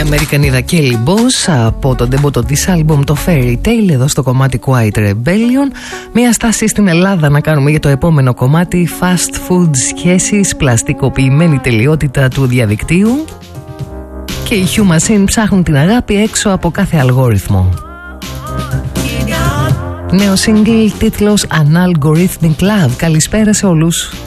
Αμερικανίδα Kelly Boss από τον ντεμπούτο της άλμπουμ το Fairy Tale εδώ στο κομμάτι Quiet Rebellion. Μια στάση στην Ελλάδα να κάνουμε για το επόμενο κομμάτι, fast food σχέσεις, πλαστικοποιημένη τελειότητα του διαδικτύου και οι Hugh Machine ψάχνουν την αγάπη έξω από κάθε αλγόριθμο. Νέο single τίτλος An Algorithmic Love. Καλησπέρα σε όλους.